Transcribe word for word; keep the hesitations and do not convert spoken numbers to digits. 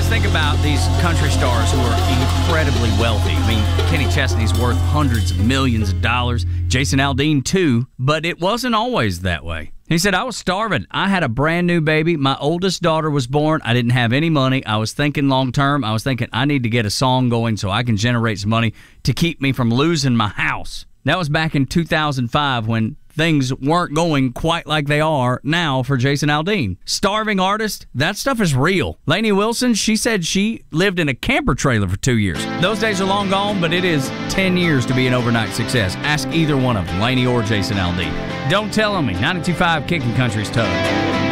think about these country stars who are incredibly wealthy. I mean, Kenny Chesney's worth hundreds of millions of dollars. Jason Aldean, too. But it wasn't always that way. He said, I was starving. I had a brand new baby. My oldest daughter was born. I didn't have any money. I was thinking long term. I was thinking I need to get a song going so I can generate some money to keep me from losing my house. That was back in two thousand five when things weren't going quite like they are now for Jason Aldean. Starving artist, that stuff is real. Lainey Wilson, she said she lived in a camper trailer for two years. Those days are long gone, but it is ten years to be an overnight success. Ask either one of them, Lainey or Jason Aldean. Don't tell on me. ninety-two point five Kicking Country's Tough.